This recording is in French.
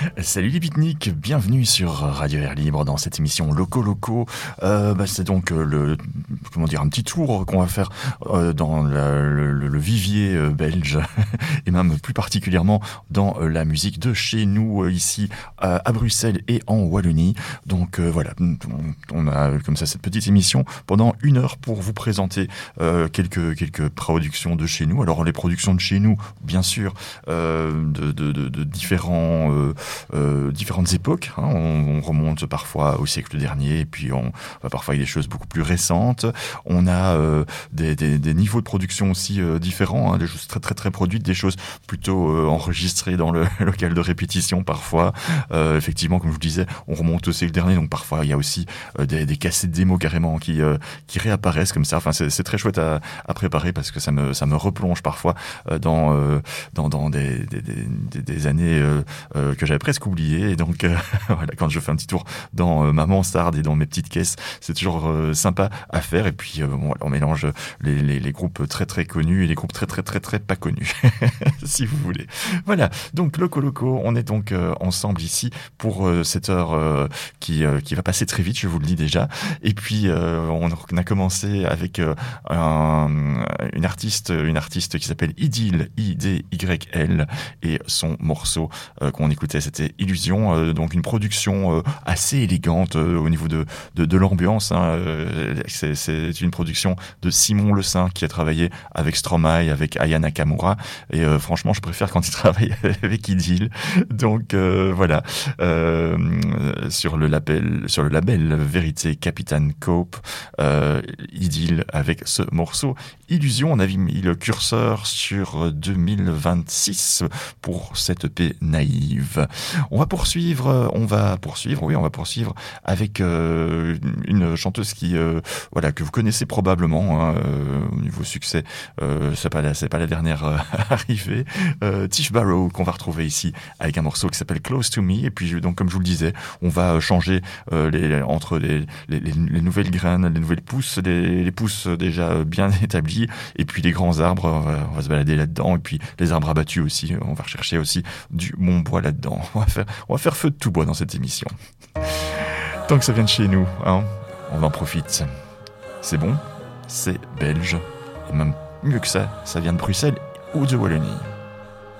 Salut les pique-niques, bienvenue sur Radio Air Libre dans cette émission Loco. C'est donc un petit tour qu'on va faire dans le vivier belge et même plus particulièrement dans la musique de chez nous ici à Bruxelles et en Wallonie. Donc voilà, on a comme ça cette petite émission pendant 1 heure pour vous présenter quelques productions de chez nous. Alors les productions de chez nous, bien sûr, de différentes époques. On remonte parfois au siècle dernier, et puis on va parfois avec des choses beaucoup plus récentes. On a des niveaux de production aussi différents, des choses très très très produites, des choses plutôt enregistrées dans le local de répétition parfois. Effectivement, comme je vous disais, on remonte au siècle dernier, donc parfois il y a aussi des cassettes démos carrément qui réapparaissent comme ça. Enfin, c'est très chouette à préparer parce que ça me replonge parfois dans des années que j'avais presque oublié, et donc voilà, quand je fais un petit tour dans ma mansarde et dans mes petites caisses, c'est toujours sympa à faire. Et puis on mélange les groupes très très connus et les groupes très très très très pas connus si vous voulez. Voilà, donc Loco, on est donc ensemble ici pour cette heure qui va passer très vite, je vous le dis déjà. Et puis on a commencé avec une artiste qui s'appelle Idyll, IDYL, et son morceau qu'on écoutait, c'était Illusion, donc une production assez élégante au niveau de l'ambiance. C'est une production de Simon Le Saint qui a travaillé avec Stromae, avec Aya Nakamura, et franchement je préfère quand il travaille avec Idyll. Donc voilà, sur le label Vérité Capitaine Cope, Idyll avec ce morceau Illusion. On avait mis le curseur sur 2026 pour cette EP Naïve. On va poursuivre avec une chanteuse que vous connaissez probablement, au niveau succès, c'est pas la dernière arrivée, Tish Barrow, qu'on va retrouver ici avec un morceau qui s'appelle Close to Me. Et puis donc comme je vous le disais, on va changer entre les nouvelles graines, les nouvelles pousses, les pousses déjà bien établies, et puis les grands arbres, on va se balader là-dedans, et puis les arbres abattus aussi, on va rechercher aussi du bon bois là-dedans. On va faire feu de tout bois dans cette émission. Tant que ça vient de chez nous, on en profite. C'est bon, c'est belge, et même mieux que ça vient de Bruxelles ou de Wallonie.